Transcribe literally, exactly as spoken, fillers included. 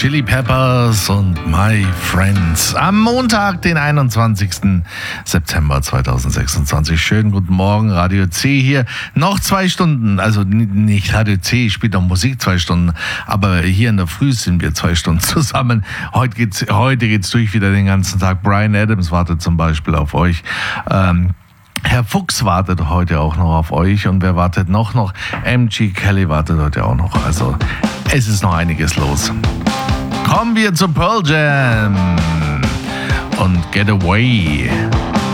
Chili Peppers und My Friends. Am Montag, den einundzwanzigsten September zweitausendsechsundzwanzig. Schönen guten Morgen, Radio C hier. Noch zwei Stunden, also nicht Radio C, spielt noch Musik zwei Stunden, aber hier in der Früh sind wir zwei Stunden zusammen. Heute geht's, heute geht's durch wieder den ganzen Tag. Bryan Adams wartet zum Beispiel auf euch. Ähm, Herr Fuchs wartet heute auch noch auf euch. Und wer wartet noch? Noch M G Kelly wartet heute auch noch. Also es ist noch einiges los. Kommen wir zu Pearl Jam und Get Away.